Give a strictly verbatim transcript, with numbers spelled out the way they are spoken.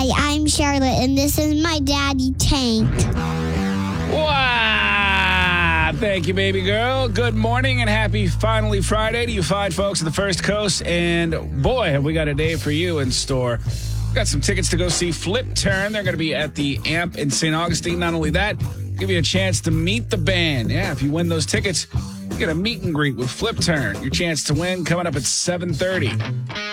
Hi, I'm Charlotte, and this is my daddy, Tank. Wow! Thank you, baby girl. Good morning and happy finally Friday to you fine folks at the First Coast. And boy, have we got a day for you in store. We've got some tickets to go see Flip Turn. They're going to be at the Amp in Saint Augustine. Not only that, give you a chance to meet the band. Yeah, if you win those tickets, you get a meet and greet with Flip Turn. Your chance to win coming up at seven thirty.